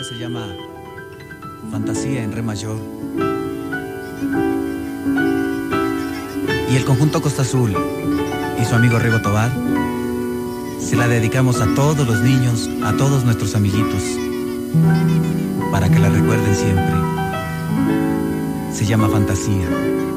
melodía se llama Fantasía en re mayor. Y el conjunto Costa Azul y su amigo Rigo Tobar se la dedicamos a todos los niños, a todos nuestros amiguitos, para que la recuerden siempre. Se llama Fantasía.